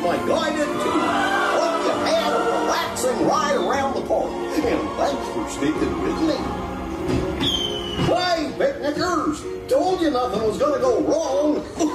my guided tour. Hope you had a relaxing ride around the park, and thanks for sticking with me. Hey, picnickers, told you nothing was going to go wrong.